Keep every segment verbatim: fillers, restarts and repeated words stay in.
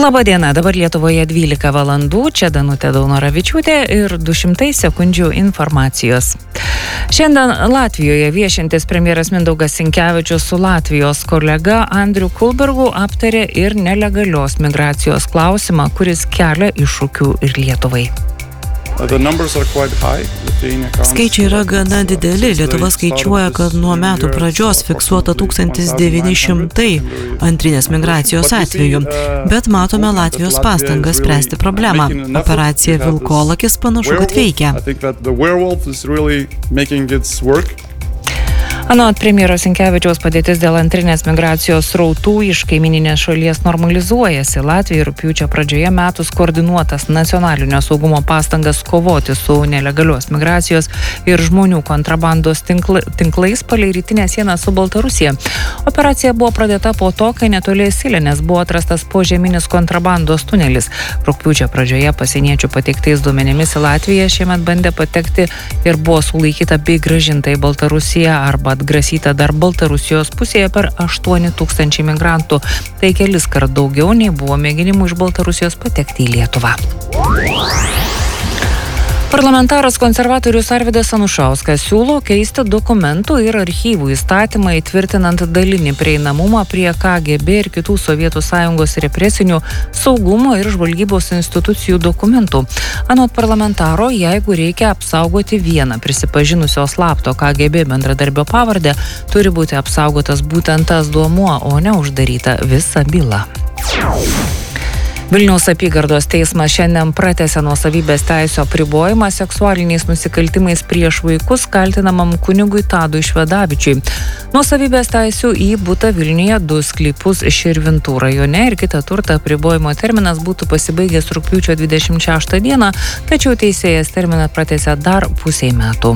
Labą dieną, dabar Lietuvoje dvylika valandų, čia Danutė Daunoravičiūtė ir du šimtai sekundžių informacijos. Šiandien Latvijoje viešintis premjeras Mindaugas Sinkevičius su Latvijos kolega Andriu Kulbergu aptarė ir nelegalios migracijos klausimą, kuris kelia iššūkių ir Lietuvai. Skaičiai yra gana dideli. Lietuva skaičiuoja, kad nuo metų pradžios fiksuota tūkstantis devyni šimtai antrinės migracijos atvejų, bet matome Latvijos pastangas spręsti problemą. Operacija Vilkolakis panašu, kad veikia. Anot premjero Sinkevičiaus padėtis dėl antrinės migracijos srautų iš kaimyninės šalies normalizuojasi. Latvija rugpjūčio pradžioje metus koordinuotas nacionalinio saugumo pastangas kovoti su nelegalios migracijos ir žmonių kontrabandos tinkla, tinklais palei rytinę sieną su Baltarusija. Operacija buvo pradėta po to, kai netoli Silenės buvo atrastas požeminis kontrabandos tunelis. Rugpjūčio pradžioje pasieniečių pateiktais duomenimis į Latviją šiemet bandė patekti ir buvo sulaikyta bei grąžinta į Baltarusiją arba atgrasyta dar Baltarusijos pusėje per aštuoni tūkstančiai migrantų. Tai kelis kart daugiau nei buvo mėginimų iš Baltarusijos patekti į Lietuvą. Parlamentaras konservatorius Arvydas Anušauskas siūlo keisti dokumentų ir archyvų įstatymą įtvirtinant dalinį prieinamumą prie K G B ir kitų Sovietų Sąjungos represinių saugumo ir žvalgybos institucijų dokumentų. Anot parlamentaro, jeigu reikia apsaugoti vieną prisipažinusio slapto K G B bendradarbio pavardę, turi būti apsaugotas būtent tas duomuo, o ne uždaryta visa byla. Vilniaus apygardos teismas šiandien pratęsė nuosavybės teisių apribojimą seksualiniais nusikaltimais prieš vaikus kaltinamam kunigui Tadui Švedavičiui. Nuosavybės teisių į butą Vilniuje, du sklypus Širvintų rajone ir kitą turtą apribojimo terminas būtų pasibaigęs rugpjūčio dvidešimt šeštą dieną, tačiau teisėjas terminą pratęsė dar pusiai metų.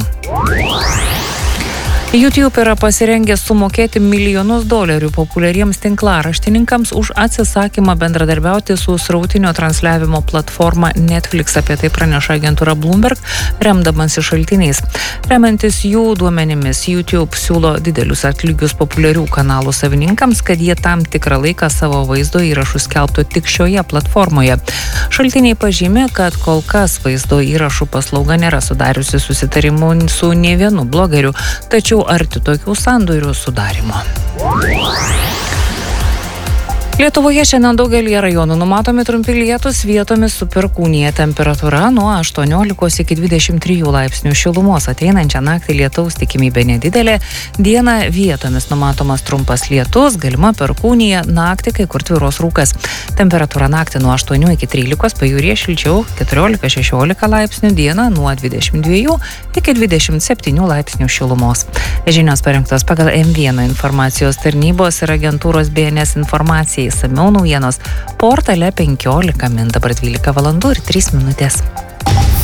YouTube yra pasirengęs sumokėti milijonus dolerių populiariems tinklaraštininkams už atsisakymą bendradarbiauti su srautinio transliavimo platforma Netflix, apie tai praneša agentūra Bloomberg, remdamasi šaltiniais. Remiantis jų duomenimis, YouTube siūlo didelius atlygius populiarių kanalų savininkams, kad jie tam tikrą laiką savo vaizdo įrašus skelbtų tik šioje platformoje. Šaltiniai pažymė, kad kol kas vaizdo įrašų paslauga nėra sudariusi susitarimų su nė vienu blogeriu, tačiau arti tokių sandorių sudarimo. Lietuvoje šiandien daugelį rajonų numatomi trumpi lietūs, vietomis su perkūnija, temperatūra nuo aštuoniolikos iki dvidešimt trijų laipsnių šilumos. Ateinančią naktį lietaus tikimybė nedidelė, dieną vietomis numatomas trumpas lietus, galima perkūnija, naktį kai kur tvyros rūkas. Temperatūra naktį nuo aštuonių iki trylikos, pajūryje šilčiau keturiolika šešiolika laipsnių, dieną nuo dvidešimt dviejų iki dvidešimt septynių laipsnių šilumos. Žinios parengtos pagal M vieną informacijos tarnybos ir agentūros B N S informaciją. Įsamiau naujienos portale penkiolika min, dabar dvylika valandų ir trys minutės.